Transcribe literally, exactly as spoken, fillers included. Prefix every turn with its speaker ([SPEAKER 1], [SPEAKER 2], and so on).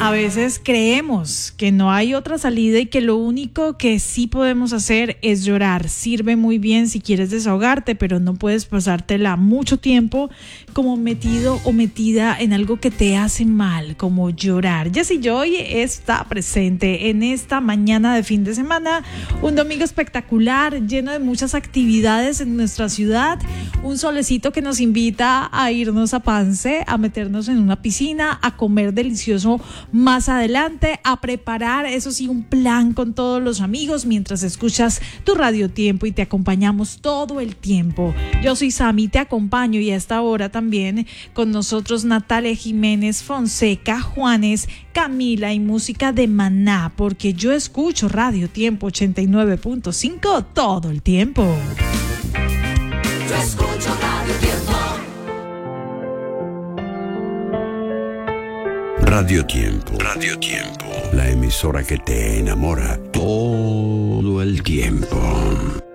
[SPEAKER 1] A veces creemos que no hay otra salida y que lo único que sí podemos hacer es llorar. Sirve muy bien si quieres desahogarte, pero no puedes pasártela mucho tiempo como metido o metida en algo que te hace mal, como llorar. Jessy Joy está presente en esta mañana de fin de semana, un domingo espectacular, lleno de muchas actividades en nuestra ciudad, un solecito que nos invita a irnos a Pance, a meternos en una piscina, a comer delicioso más adelante, a preparar, eso sí, un plan con todos los amigos mientras escuchas tu Radio Tiempo y te acompañamos todo el tiempo. Yo soy Sami, te acompaño y a esta hora también con nosotros Natalia Jiménez, Fonseca, Juanes, Camila y música de Maná, porque yo escucho Radio Tiempo ochenta y nueve punto cinco todo el tiempo.
[SPEAKER 2] Yo escucho Radio Tiempo.
[SPEAKER 3] Radio Tiempo. Radio Tiempo. La emisora que te enamora todo el tiempo.